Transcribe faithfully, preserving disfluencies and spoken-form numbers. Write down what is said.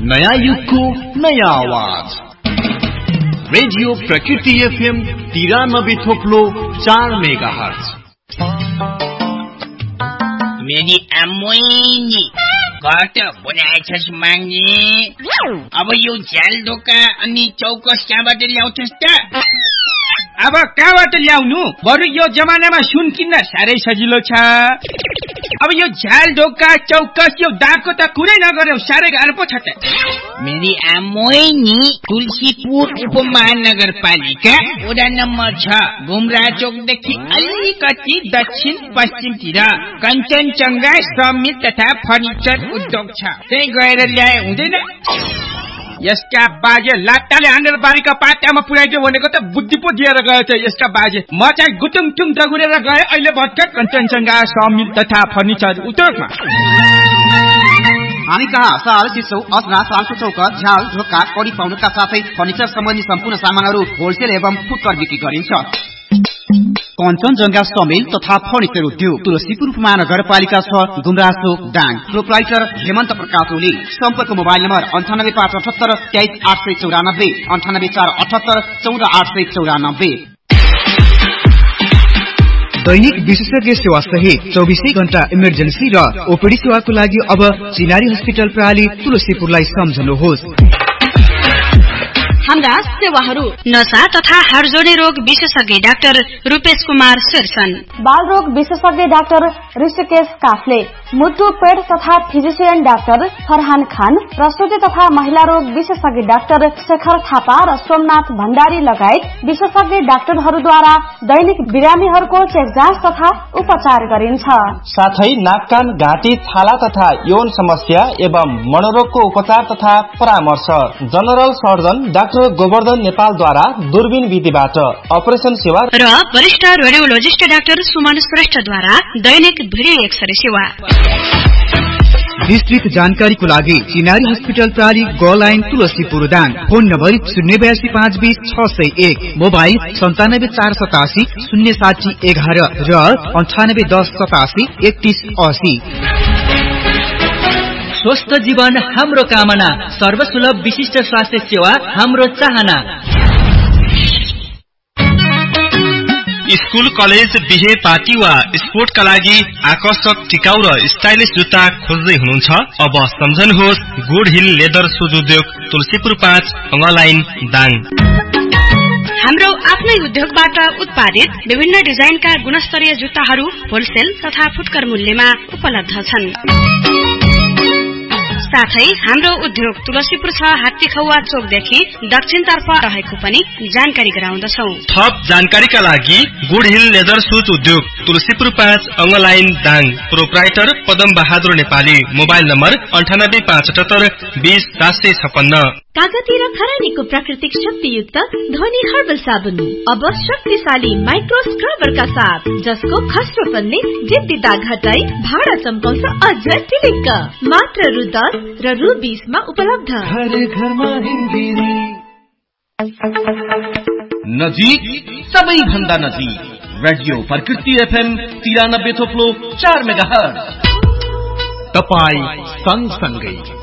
नयाँ युगको नयाँ आवाज रेडियो प्रकृति एफएम तिरानब्बे थोप्लो चार मेगा हर्ज। मेरी अम्मोइनी घट बनाएछस् माग्ने, अब यो झ्याल ढोका अनि चौकस कहाँबाट ल्याउँछस् त? अब कहाँबाट ल्याउनु? बरु यो जमानामा सुन किन्न साह्रै सजिलो छ। अब यो झ्याल ढोका चौकस यो दागको त कुरै नगर्यो, साह्रै गाह्रो पो छ त। मेरी आमोइनी तुलसीपुर उपमहानगरपालिका वडा नम्बर छ, घुमरा चोकदेखि अलिकति दक्षिण पश्चिमतिर कञ्चनजङ्घा समित तथा फर्निचर उद्योग छ, त्यही गएर ल्याए हुँदैन? यसका बाजे लाट्टाले हानेर बारीका पाटामा पुर्याइदियो भनेको त बुद्धि पो दिएर गयो छ यसका बाजे। म चाहिँ गुटुङटुङ दगुरेर गए अहिले भर्खर कञ्चनजङ्घा समिल तथा फर्निचर उद्योगमा। हामी कहाँ साल सिसौ असना सालको चौक झ्याल ढोका कडी पाउनुका साथै फर्निचर सम्बन्धी सम्पूर्ण सामानहरू होलसेल एवं फुटकर बिक्री गरिन्छ। कञ्चनजङ्घा समिल तथा फर्निचर उद्योग तुलसीपुर महानगरपालिका छ, गुमरासो डाङ। प्रोप्राइटर हेमन्त प्रकाश ओली। सम्पर्क मोबाइल नम्बर अन्ठानब्बे पाँच अठहत्तर तेइस आठ सय चौरानब्बे अन्ठानब्बे चार अठहत्तर चौध आठ सय चौरानब्बे। दैनिक विशेषज्ञ सेवा सहित चौबिसै घण्टा इमर्जेन्सी र ओपीडी सेवाको लागि अब चिनारी हस्पिटल प्रणाली तुलसीपुरलाई सम्झनुहोस्। हाम्रा सेवाहरू नसा तथा हाड जोड्ने रोग विशेषज्ञ डाक्टर रूपेश कुमार शेरसन, बाल रोग विशेषज्ञ डाक्टर ऋषिकेश काफले, मुटु पेट तथा फिजिशियन डाक्टर फरहान खान, प्रसुति तथा महिला रोग विशेषज्ञ डाक्टर शेखर थापा र सोमनाथ भण्डारी लगायत विशेषज्ञ डाक्टरहरूद्वारा दैनिक बिरामीहरूको चेक जाँच तथा उपचार गरिन्छ। साथै नाक कान घाँटी छाला तथा यौन समस्या एवं मनोरोगको उपचार तथा परामर्श जनरल सर्जन डाक्टर गोवर्धन नेपालद्वारा दूरबीन विधिबाट अपरेसन सेवा र वरिष्ठ रेडियोलोजिस्ट डाक्टर सुमन श्रेष्ठद्वारा दैनिक भिडियो एक्सरे सेवा। विस्तृत जानकारीको लागि चिनारी हस्पिटल प्रणाली ग line Tulsipur Dang. Phone number शून्य बयासी पाँच बीस छ सय एक, मोबाइल सन्तानब्बे चार सतासी शून्य साठी एघार र अन्ठानब्बे दस सतासी एकतीस असी। स्वस्थ जीवन हाम्रो कामना, सर्वसुलभ विशिष्ट स्वास्थ्य सेवा हाम्रो चाहना। स्कूल कलेज बिहे पार्टी वा स्पोर्टका लागि आकर्षक टिकाउ र स्टाइलिश जुत्ता खोज्दै हुनुहुन्छ? अब सम्झनुहोस् गुड हिल लेदर सुज उद्योग तुलसीपुर पाँच अङ्गलाइन दाङ। हाम्रो आफ्नै उद्योगबाट उत्पादित विभिन्न डिजाइनका गुणस्तरीय जुत्ताहरू होलसेल तथा फुटकर मूल्यमा उपलब्ध छन्। साथै हाम्रो उद्योग तुलसीपुर छ हात्तीखौवा चोकदेखि दक्षिणतर्फ रहेको पनि जानकारी गराउँदछौ। थप जानकारीका लागि गुड हिल लेदर सुज उद्योग तुलसीपुर पाँच अङ्गलाइन Dang. Proprietor Padam Bahadur Nepali. Mobile number अन्ठानब्बे पाँच अठहत्तर बीस सात सय छप्पन्न। कागती र खरानीको प्राकृतिक शक्तियुक्त ध्वनि हर्बल साबुन अब शक्तिशाली माइक्रो स्क्रबरका साथ, जसको खस्रोपनले जिद्दी दाग हटाई भाडा चम्काउँछ अझ टिलिक्क। मात्र रु दस र रु बीसमा उपलब्ध। घर घरमा हिन्दी नजिक, सबैभन्दा नजिक रेडियो प्रकृति एफएम तिरानब्बे थोप्लो चार मेगा हर्ज। तपाई सँगसँगै